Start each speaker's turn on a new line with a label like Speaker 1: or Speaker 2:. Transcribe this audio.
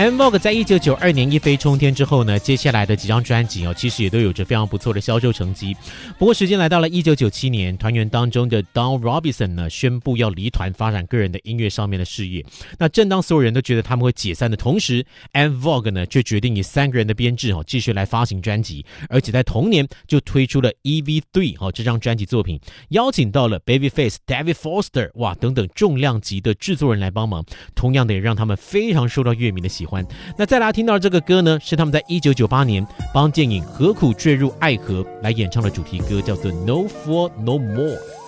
Speaker 1: En Vogue 在1992年一飞冲天之后呢，接下来的几张专辑其实也都有着非常不错的销售成绩。不过时间来到了1997年，团员当中的 Don Robinson 呢宣布要离团发展个人的音乐上面的事业。那正当所有人都觉得他们会解散的同时， En Vogue 呢却决定以3个人的编制继续来发行专辑，而且在同年就推出了 EV3 这张专辑作品，邀请到了 Babyface、David Foster 等等重量级的制作人来帮忙，同样的也让他们非常受到乐迷的喜欢。那再来听到这个歌呢，是他们在1998年帮电影《何苦坠入爱河》来演唱的主题歌，叫做 No For No More。